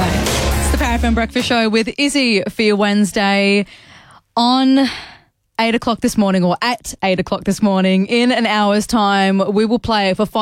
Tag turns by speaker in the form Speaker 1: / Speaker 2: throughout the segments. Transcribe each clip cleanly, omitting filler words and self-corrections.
Speaker 1: away. It's the Power FM Breakfast Show with Izzy for your Wednesday on 8 o'clock this morning, or at 8 o'clock this morning. In an hour's time, we will play for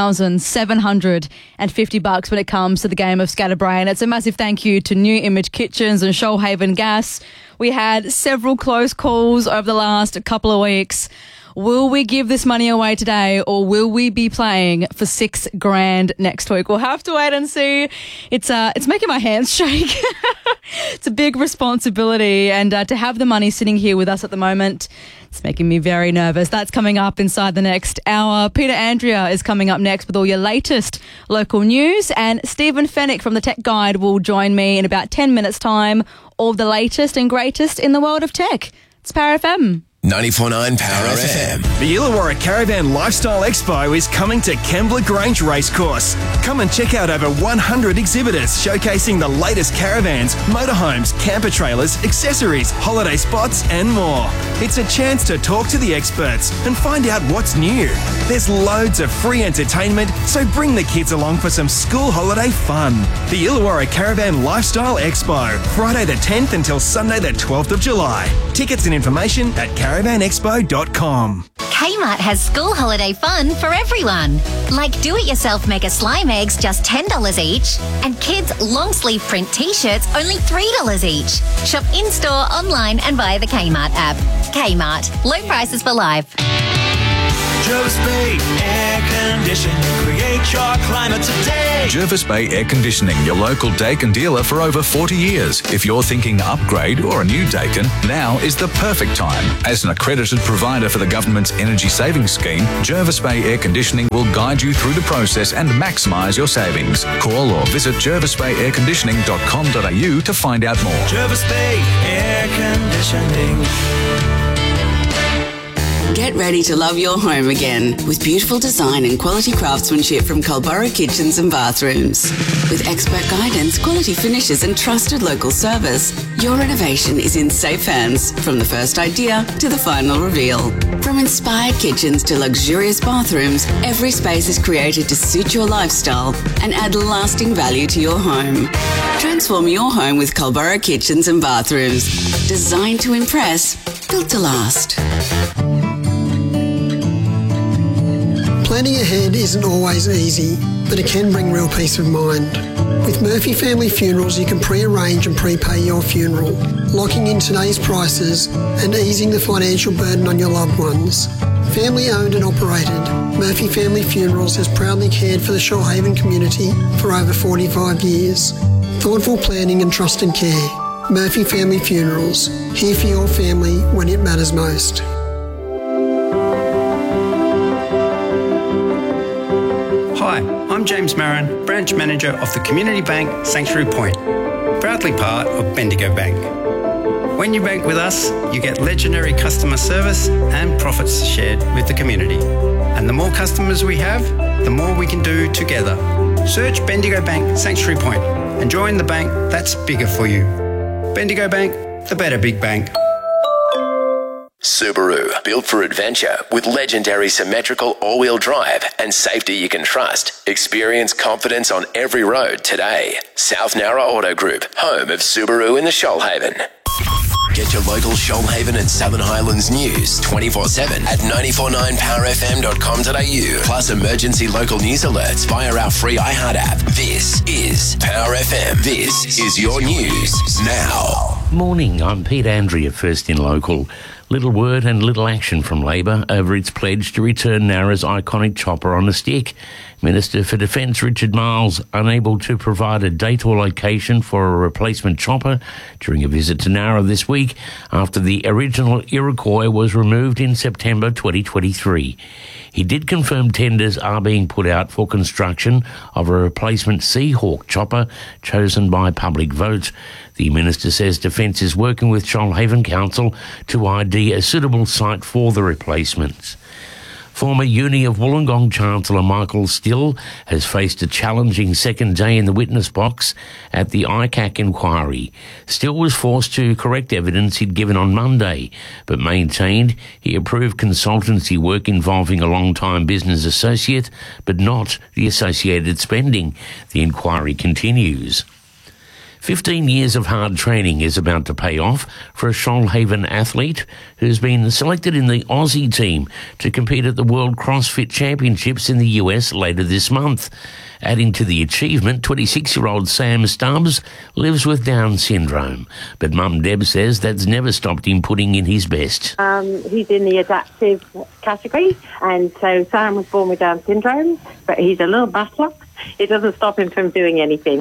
Speaker 1: $5,750 when it comes to the game of Scatterbrain. It's a massive thank you to New Image Kitchens and Shoalhaven Gas. We had several close calls over the last couple of weeks. Will we give this money away today, or will we be playing for $6,000 next week? We'll have to wait and see. It's making my hands shake. It's a big responsibility, and to have the money sitting here with us at the moment, it's making me very nervous. That's coming up inside the next hour. Peter Andrea is coming up next with all your latest local news, and Stephen Fennick from the Tech Guide will join me in about 10 minutes' time. All the latest and greatest in the world of tech. It's Power FM.
Speaker 2: 94.9 Power FM.
Speaker 3: The Illawarra Caravan Lifestyle Expo is coming to Kembla Grange Racecourse. Come and check out over 100 exhibitors showcasing the latest caravans, motorhomes, camper trailers, accessories, holiday spots and more. It's a chance to talk to the experts and find out what's new. There's loads of free entertainment, so bring the kids along for some school holiday fun. The Illawarra Caravan Lifestyle Expo, Friday the 10th until Sunday the 12th of July. Tickets and information at caravanexpo.com.
Speaker 4: Kmart has school holiday fun for everyone. Like do-it-yourself mega slime eggs, just $10 each. And kids' long-sleeve print t-shirts, only $3 each. Shop in-store, online and via the Kmart app. Kmart. Low prices for life.
Speaker 5: Jervis Bay Air Conditioning. Create your climate today.
Speaker 6: Jervis Bay Air Conditioning, your local Daikin dealer for over 40 years. If you're thinking upgrade or a new Daikin, now is the perfect time. As an accredited provider for the government's energy savings scheme, Jervis Bay Air Conditioning will guide you through the process and maximise your savings. Call or visit jervisbayairconditioning.com.au to find out more.
Speaker 5: Jervis Bay Air Conditioning.
Speaker 7: Get ready to love your home again with beautiful design and quality craftsmanship from Culburra Kitchens and Bathrooms. With expert guidance, quality finishes and trusted local service, your renovation is in safe hands from the first idea to the final reveal. From inspired kitchens to luxurious bathrooms, every space is created to suit your lifestyle and add lasting value to your home. Transform your home with Culburra Kitchens and Bathrooms. Designed to impress, built to last.
Speaker 8: Planning ahead isn't always easy, but it can bring real peace of mind. With Murphy Family Funerals, you can pre-arrange and prepay your funeral, locking in today's prices and easing the financial burden on your loved ones. Family owned and operated, Murphy Family Funerals has proudly cared for the Shoalhaven community for over 45 years. Thoughtful planning and trusted care. Murphy Family Funerals, here for your family when it matters most.
Speaker 9: Hi, I'm James Marin, Branch Manager of the Community Bank Sanctuary Point, proudly part of Bendigo Bank. When you bank with us, you get legendary customer service and profits shared with the community. And the more customers we have, the more we can do together. Search Bendigo Bank Sanctuary Point and join the bank that's bigger for you. Bendigo Bank, the better big bank.
Speaker 2: Subaru, built for adventure with legendary symmetrical all-wheel drive and safety you can trust. Experience confidence on every road today. South Nowra Auto Group, home of Subaru in the Shoalhaven. Get your local Shoalhaven and Southern Highlands news 24/7 at 949powerfm.com.au. Plus emergency local news alerts via our free iHeart app. This is Power FM. This is your news now.
Speaker 10: Morning, I'm Pete Andrea, first in local. Little word and little action from Labor over its pledge to return Nowra's iconic chopper on a stick. Minister for Defence Richard Marles unable to provide a date or location for a replacement chopper during a visit to Nowra this week after the original Iroquois was removed in September 2023. He did confirm tenders are being put out for construction of a replacement Seahawk chopper chosen by public vote. The Minister says Defence is working with Shoalhaven Council to ID a suitable site for the replacements. Former Uni of Wollongong Chancellor Michael Still has faced a challenging second day in the witness box at the ICAC inquiry. Still was forced to correct evidence he'd given on Monday, but maintained he approved consultancy work involving a long-time business associate, but not the associated spending. The inquiry continues. 15 years of hard training is about to pay off for a Shoalhaven athlete who's been selected in the Aussie team to compete at the World CrossFit Championships in the US later this month. Adding to the achievement, 26-year-old Sam Stubbs lives with Down syndrome, but Mum Deb says that's never stopped him putting in his best.
Speaker 11: He's in the adaptive category, and so Sam was born with Down syndrome, but he's a little battler. It doesn't stop him from doing anything.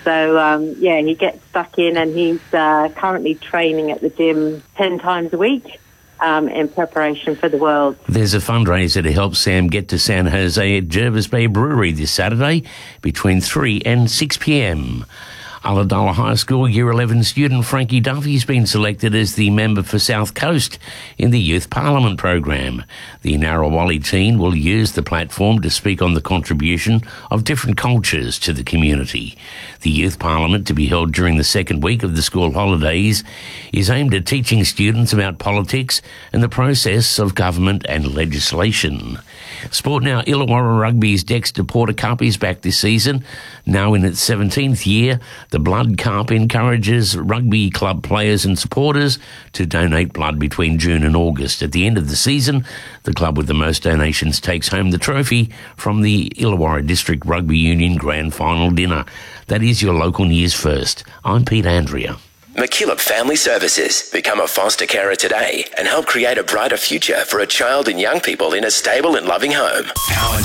Speaker 11: So, he gets stuck in, and he's currently training at the gym 10 times a week in preparation for the World.
Speaker 10: There's a fundraiser to help Sam get to San Jose at Jervis Bay Brewery this Saturday between 3 and 6 p.m. Ulladulla High School Year 11 student Frankie Duffy's been selected as the member for South Coast in the Youth Parliament program. The Narrawali teen will use the platform to speak on the contribution of different cultures to the community. The Youth Parliament, to be held during the second week of the school holidays, is aimed at teaching students about politics and the process of government and legislation. Sport now, Illawarra Rugby's Dexter Porter Cup is back this season. Now in its 17th year, the Blood Cup encourages rugby club players and supporters to donate blood between June and August. At the end of the season, the club with the most donations takes home the trophy from the Illawarra District Rugby Union Grand Final dinner. That is your local news first. I'm Pete Andrea.
Speaker 2: McKillop Family Services. Become a foster carer today and help create a brighter future for a child and young people in a stable and loving home. Power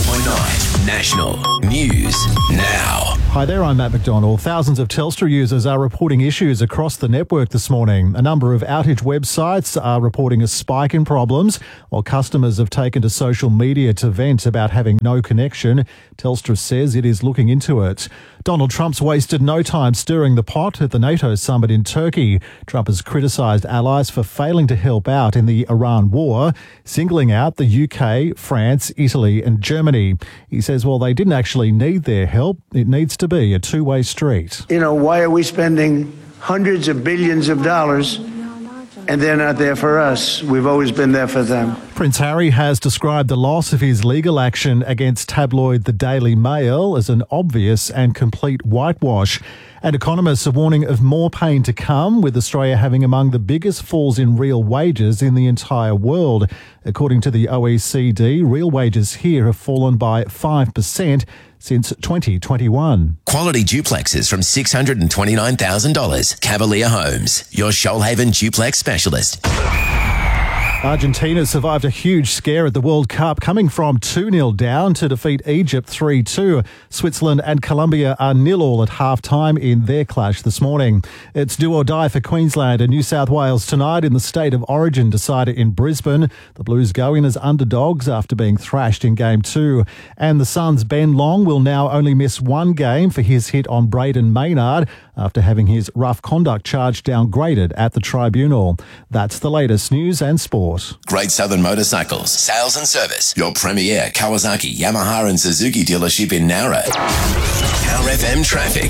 Speaker 2: 94.9 National News Now.
Speaker 12: Hi there, I'm Matt McDonald. Thousands of Telstra users are reporting issues across the network this morning. A number of outage websites are reporting a spike in problems, while customers have taken to social media to vent about having no connection. Telstra says it is looking into it. Donald Trump's wasted no time stirring the pot at the NATO summit in Turkey. Trump has criticised allies for failing to help out in the Iran war, singling out the UK, France, Italy and Germany. He says, well, they didn't actually need their help. It needs to be a two-way street.
Speaker 13: You know, why are we spending hundreds of billions of dollars and they're not there for us? We've always been there for them.
Speaker 12: Prince Harry has described the loss of his legal action against tabloid The Daily Mail as an obvious and complete whitewash. And economists are warning of more pain to come, with Australia having among the biggest falls in real wages in the entire world. According to the OECD, real wages here have fallen by 5% since 2021.
Speaker 2: Quality duplexes from $629,000. Cavalier Homes, your Shoalhaven duplex specialist.
Speaker 12: Argentina survived a huge scare at the World Cup, coming from 2-0 down to defeat Egypt 3-2. Switzerland and Colombia are 0-0 at half-time in their clash this morning. It's do or die for Queensland and New South Wales tonight in the State of Origin decider in Brisbane. The Blues go in as underdogs after being thrashed in Game 2. And the Suns' Ben Long will now only miss one game for his hit on Braden Maynard after having his rough conduct charge downgraded at the tribunal. That's the latest news and sport.
Speaker 2: Great Southern Motorcycles, sales and service. Your premier Kawasaki, Yamaha and Suzuki dealership in Nowra. Power FM traffic.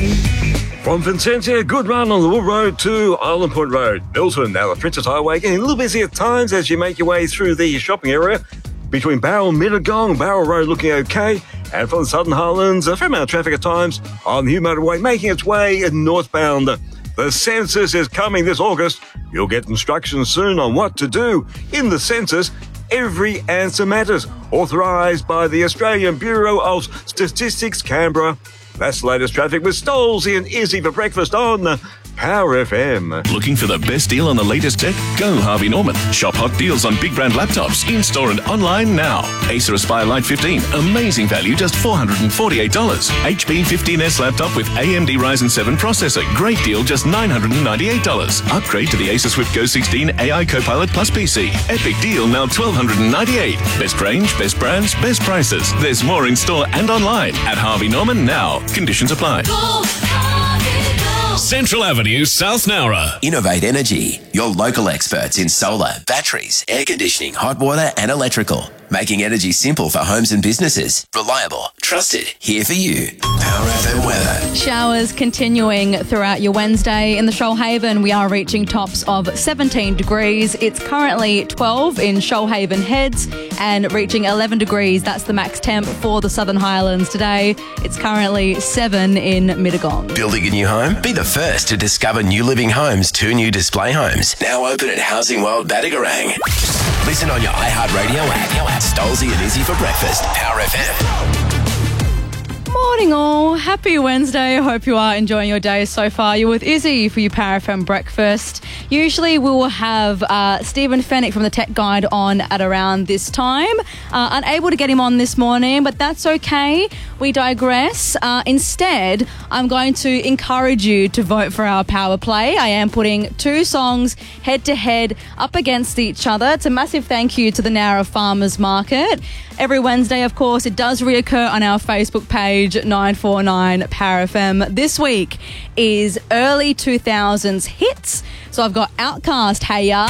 Speaker 14: From Vincentia, good run on the Wood Road to Island Point Road. Milton, now the Princess Highway, getting a little busy at times as you make your way through the shopping area. Between Barrel and Mittagong, Barrel Road looking okay. And from the Southern Highlands, a fair amount of traffic at times on the Hugh Motorway making its way northbound. The census is coming this August. You'll get instructions soon on what to do in the census. Every answer matters. Authorised by the Australian Bureau of Statistics, Canberra. That's the latest traffic with Stolzy and Izzy for breakfast on Power FM.
Speaker 15: Looking for the best deal on the latest tech? Go Harvey Norman. Shop hot deals on big brand laptops in-store and online now. Acer Aspire Lite 15, amazing value, just $448. HP 15S laptop with AMD Ryzen 7 processor, great deal, just $998. Upgrade to the Acer Swift Go 16 AI Copilot Plus PC. Epic deal, now $1,298. Best range, best brands, best prices. There's more in-store and online at Harvey Norman now. Conditions apply.
Speaker 2: Central Avenue, South Nowra. Innovate Energy, your local experts in solar, batteries, air conditioning, hot water and electrical. Making energy simple for homes and businesses. Reliable, trusted, here for you. Power FM weather.
Speaker 1: Showers continuing throughout your Wednesday. In the Shoalhaven, we are reaching tops of 17 degrees. It's currently 12 in Shoalhaven Heads and reaching 11 degrees. That's the max temp for the Southern Highlands today. It's currently 7 in Mittagong.
Speaker 2: Building a new home? Be the first to discover New Living Homes' 2 new display homes. Now open at Housing World Battigarang. Listen on your iHeartRadio app. Stolzy and Izzy for breakfast. Power FM.
Speaker 1: Morning all. Happy Wednesday. I hope you are enjoying your day so far. You're with Izzy for your Power FM breakfast. Usually we will have Stephen Fennick from the Tech Guide on at around this time. Unable to get him on this morning, but that's okay. We digress. Instead, I'm going to encourage you to vote for our Power Play. I am putting 2 songs head to head up against each other. It's a massive thank you to the Nowra Farmers Market. Every Wednesday, of course, it does reoccur on our Facebook page, 949 Power FM. This week is early 2000s hits. So I've got Outkast, Hey Ya.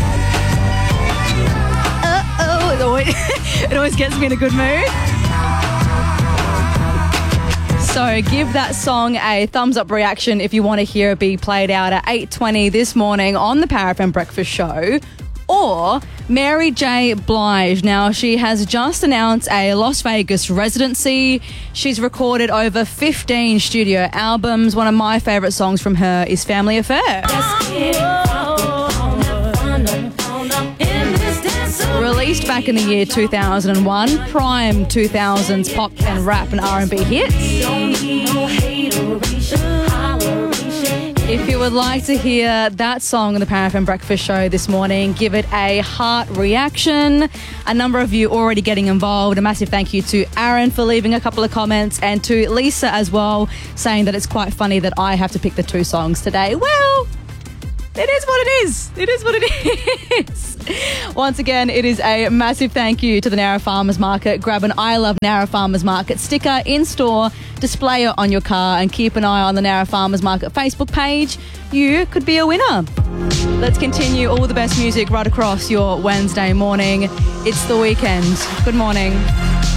Speaker 1: It always gets me in a good mood. So give that song a thumbs up reaction if you want to hear it be played out at 8:20 this morning on the Power FM Breakfast Show. Or Mary J. Blige. Now, she has just announced a Las Vegas residency. She's recorded over 15 studio albums. One of my favourite songs from her is Family Affair. Released back in the year 2001, prime 2000s pop and rap and R&B hits. If you would like to hear that song on the Power FM Breakfast Show this morning, give it a heart reaction. A number of you already getting involved. A massive thank you to Aaron for leaving a couple of comments and to Lisa as well, saying that it's quite funny that I have to pick the 2 songs today. Well, it is what it is. It is what it is. Once again, it is a massive thank you to the Nowra Farmers Market. Grab an I Love Nowra Farmers Market sticker in store, display it on your car, and keep an eye on the Nowra Farmers Market Facebook page. You could be a winner. Let's continue all the best music right across your Wednesday morning. It's the weekend. Good morning.